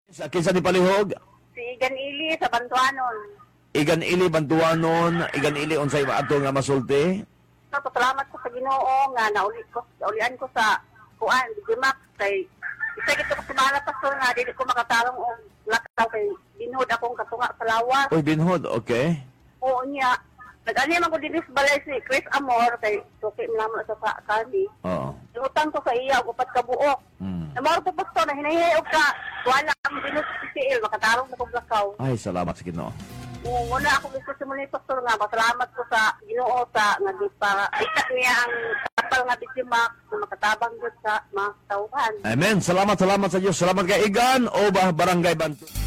Sa kinsa ni palihog? Si Igan Ili sa Bantuanon. Igan ili bantuanon, igan ili unsay maato nga masulti. So, salamat ko sa Ginoo nga naulian ko sa kuan, Digimax kay isa gito ko sumala pastor nga dili ko makatarong og lakaw kay binhod akong katunga sa lawas. Oy, binhod, okay. Oo niya. Nag-ani man ko dinis balay si Chris Amor kay suki naman sa kani. Oo. Utang ko sa iya og upat ka buok. Namaro ko pastor na hinayhay og ka wala ang binhod si CL makatarong mo kog lakaw. Ay, salamat sa Ginoo. Muna ako gusto sa muli, Pastor, nga masalamat ko sa Ginoo sa nagpa-isa niya ang kapal nga Digimax na makatabang doon sa mga tauhan. Amen. Salamat sa Diyos. Salamat kay Igan o Barangay Bantu.